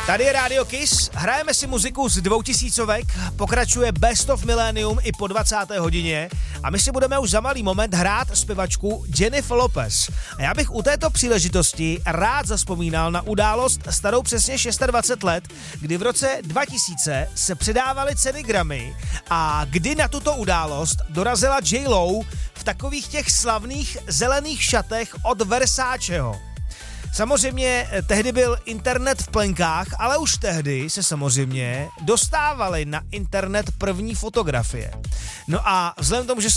Tady je Radio Kiss, hrajeme si muziku z 2000ovek, pokračuje Best of Millennium i po 20. hodině a my si budeme už za malý moment hrát zpěvačku Jennifer Lopez. A já bych u této příležitosti rád zazpomínal na událost starou přesně 26 let, kdy v roce 2000 se předávaly ceny Grammy a kdy na tuto událost dorazila J.Lo v takových těch slavných zelených šatech od Versaceho. Samozřejmě tehdy byl internet v plenkách, ale už tehdy se samozřejmě dostávaly na internet první fotografie. No a vzhledem k tomu, že